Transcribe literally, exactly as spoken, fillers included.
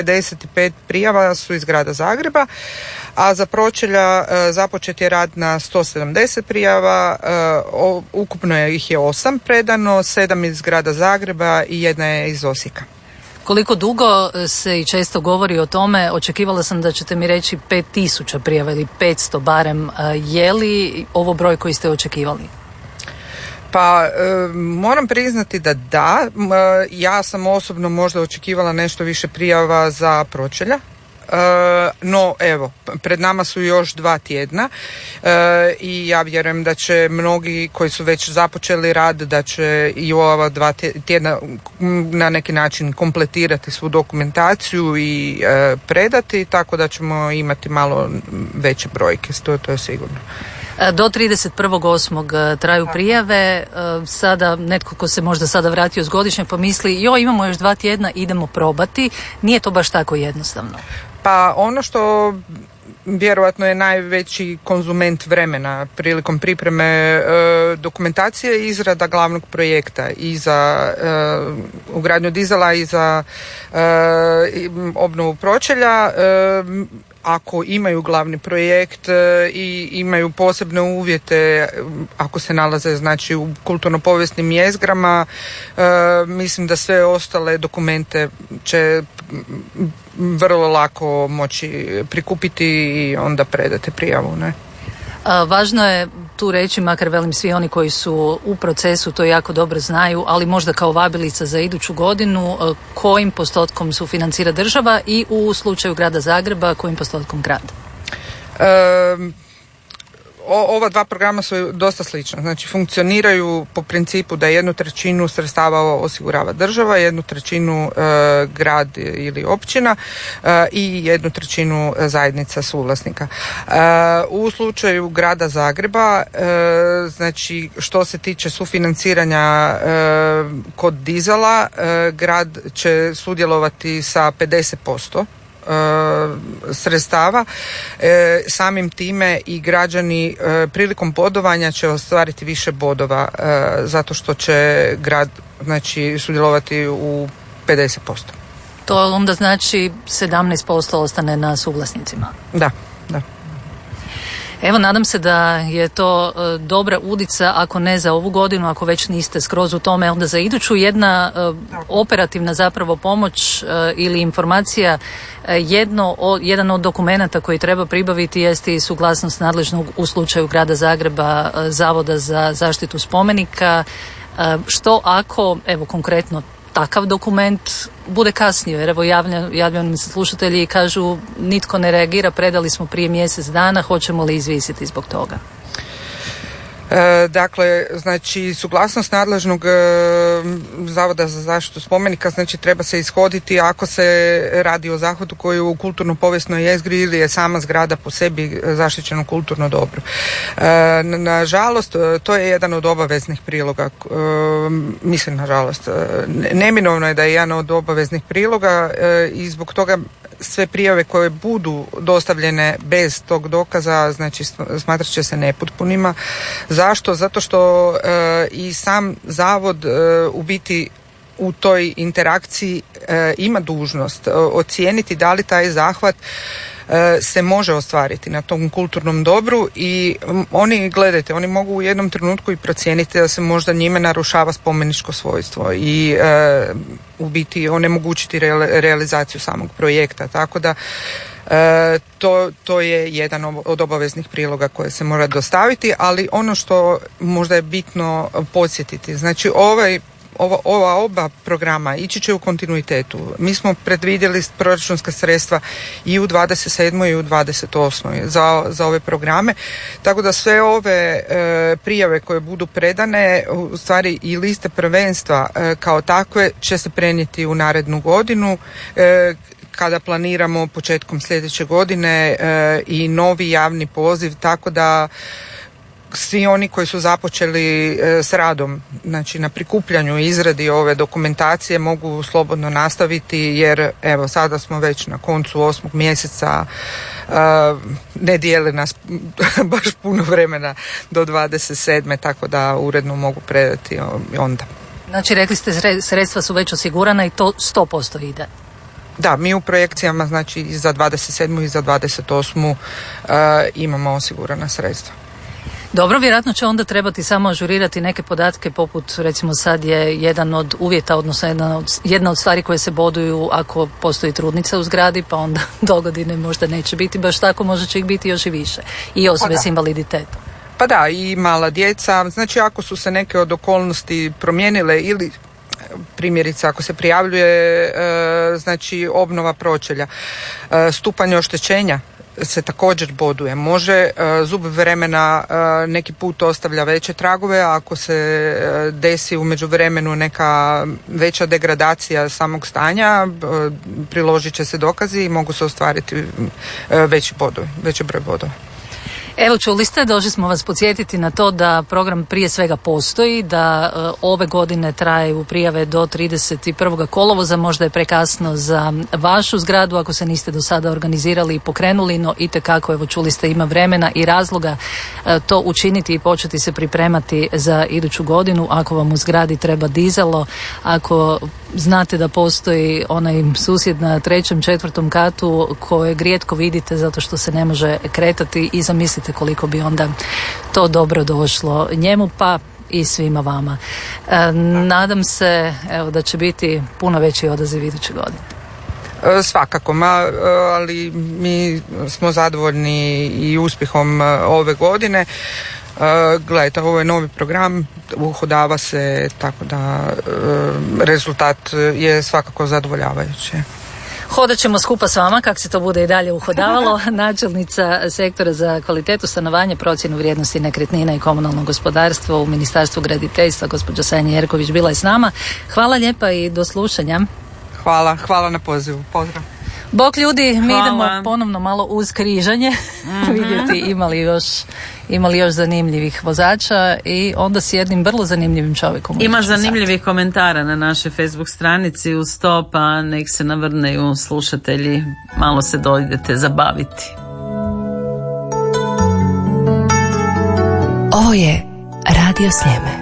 pedeset pet prijava su iz grada Zagreba, a za pročelja započet je rad na sto sedamdeset prijava, ukupno je ih je osam predano, sedam iz grada Zagreba i jedna je iz Osijeka. Koliko dugo se i često govori o tome, očekivala sam da ćete mi reći pet tisuća prijava ili petsto barem, je li ovo broj koji ste očekivali? Pa e, moram priznati da da, e, ja sam osobno možda očekivala nešto više prijava za pročelja. E, no evo, pred nama su još dva tjedna e, i ja vjerujem da će mnogi koji su već započeli rad, da će i ova dva tjedna na neki način kompletirati svu dokumentaciju i e, predati, tako da ćemo imati malo veće brojke, to, to je sigurno. Do trideset prvog osmog traju prijave. Sada netko ko se možda sada vratio s godišnjeg pomisli, jo, imamo još dva tjedna, idemo probati. Nije to baš tako jednostavno. Pa ono što vjerojatno je najveći konzument vremena prilikom pripreme e, dokumentacije je izrada glavnog projekta i za e, ugradnju dizela i za e, obnovu pročelja. E, ako imaju glavni projekt i imaju posebne uvjete, ako se nalaze znači u kulturno-povijesnim jezgrama, e, mislim da sve ostale dokumente će vrlo lako moći prikupiti i onda predati prijavu, ne? A, važno je tu reći, makar velim svi oni koji su u procesu to jako dobro znaju, ali možda kao vabilica za iduću godinu, kojim postotkom sufinancira država i u slučaju grada Zagreba kojim postotkom grad? Um, O, ova dva programa su dosta slična, znači funkcioniraju po principu da jednu trećinu sredstava osigurava država, jednu trećinu e, grad ili općina e, i jednu trećinu zajednica suvlasnika. E, u slučaju grada Zagreba, e, znači što se tiče sufinanciranja e, kod dizela, e, grad će sudjelovati sa pedeset posto sredstava. E, samim time i građani e, prilikom bodovanja će ostvariti više bodova e, zato što će grad znači sudjelovati u pedeset posto. To onda znači sedamnaest posto ostane na suvlasnicima. Da, da. Evo, nadam se da je to e, dobra udica, ako ne za ovu godinu, ako već niste skroz u tome, onda za iduću. Jedna e, operativna zapravo pomoć e, ili informacija, e, jedno o, jedan od dokumenata koji treba pribaviti jeste i suglasnost nadležnog u slučaju grada Zagreba e, Zavoda za zaštitu spomenika. E, što ako, evo konkretno, takav dokument bude kasnije, jer evo javljaju nam se slušatelji i kažu nitko ne reagira, predali smo prije mjesec dana, hoćemo li izvisiti zbog toga? E, dakle, znači suglasnost nadležnog e, Zavoda za zaštitu spomenika znači treba se ishoditi ako se radi o zahvatu koji je u kulturno-povijesnoj jezgri ili je sama zgrada po sebi zaštićeno kulturno dobro. E, nažalost, to je jedan od obaveznih priloga. E, mislim, nažalost, neminovno je da je jedan od obaveznih priloga e, i zbog toga sve prijave koje budu dostavljene bez tog dokaza, znači smatrat će se nepotpunima. Zašto? Zato što e, i sam zavod e, u biti u toj interakciji e, ima dužnost e, ocijeniti da li taj zahvat se može ostvariti na tom kulturnom dobru i oni, gledajte, oni mogu u jednom trenutku i procijeniti da se možda njime narušava spomeničko svojstvo i e, u biti onemogućiti re, realizaciju samog projekta, tako da e, to, to je jedan od obaveznih priloga koje se mora dostaviti, ali ono što možda je bitno podsjetiti, znači ovaj Ova, ova oba programa ići će u kontinuitetu. Mi smo predvidjeli proračunska sredstva i u dvadeset sedmoj i u dvadeset osmoj za, za ove programe, tako da sve ove e, prijave koje budu predane, u stvari i liste prvenstva e, kao takve će se prenijeti u narednu godinu e, kada planiramo početkom sljedeće godine e, i novi javni poziv, tako da svi oni koji su započeli e, s radom, znači na prikupljanju i izradi ove dokumentacije mogu slobodno nastaviti, jer evo sada smo već na koncu osmog mjeseca, e, ne dijeli nas baš puno vremena do dvadeset sedme, tako da uredno mogu predati onda. Znači rekli ste sredstva su već osigurana i to sto posto ide? Da, mi u projekcijama znači i za dvadeset sedmu i za dvadeset osmu uh, imamo osigurana sredstva. Dobro, vjerojatno će onda trebati samo ažurirati neke podatke poput, recimo sad je jedan od uvjeta, odnosno jedna od, jedna od stvari koje se boduju ako postoji trudnica u zgradi, pa onda do godine možda neće biti baš tako, možda će ih biti još i više. I osobe s invaliditetom. Pa da, i mala djeca. Znači ako su se neke od okolnosti promijenile ili primjerice ako se prijavljuje e, znači obnova pročelja, e, stupanj oštećenja se također boduje. Može e, zub vremena e, neki put ostavlja veće tragove, a ako se e, desi u međuvremenu neka veća degradacija samog stanja, e, priložit će se dokazi i mogu se ostvariti e, veći bodovi, veći broj bodova. Evo, čuli ste, došli smo vas podsjetiti na to da program prije svega postoji, da e, ove godine traju prijave do trideset prvog kolovoza, možda je prekasno za vašu zgradu ako se niste do sada organizirali i pokrenuli, no itekako, evo čuli ste, ima vremena i razloga e, to učiniti i početi se pripremati za iduću godinu. Ako vam u zgradi treba dizalo, ako znate da postoji onaj susjed na trećem, četvrtom katu kojeg rijetko vidite zato što se ne može kretati, i zamislite koliko bi onda to dobro došlo njemu pa i svima vama. E, nadam se evo, da će biti puno veći odaziv iduće godine. Svakako, ma, ali mi smo zadovoljni i uspjehom ove godine. Gledajte, ovo je novi program, uhodava se, tako da rezultat je svakako zadovoljavajući. Hodat ćemo skupa s vama, kako se to bude i dalje uhodavalo. Načelnica sektora za kvalitetu stanovanja, procjenu vrijednosti nekretnina i komunalno gospodarstvo u Ministarstvu graditeljstva, gospođa Sanja Jerković, bila je s nama. Hvala lijepa i do slušanja. Hvala, hvala na pozivu. Pozdrav. Bok ljudi, mi Hvala. idemo ponovno malo uz križanje, mm-hmm. vidjeti imali još, imali još zanimljivih vozača i onda s jednim vrlo zanimljivim čovjekom. Ima zanimljivih sati. Komentara na našoj Facebook stranici uz to, pa nek se navrneju slušatelji, malo se dojdete zabaviti. Ovo je Radio Sljeme.